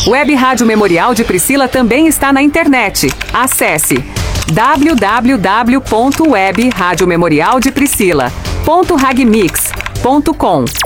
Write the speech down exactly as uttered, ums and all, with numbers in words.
Web Rádio Memorial de Priscila também está na internet. Acesse w w w ponto web rádio memorial de priscila ponto ragmix ponto com.